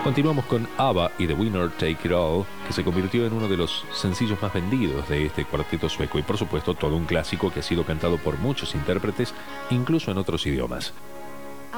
Continuamos con ABBA y The Winner Take It All, que se convirtió en uno de los sencillos más vendidos de este cuarteto sueco y por supuesto todo un clásico que ha sido cantado por muchos intérpretes, incluso en otros idiomas.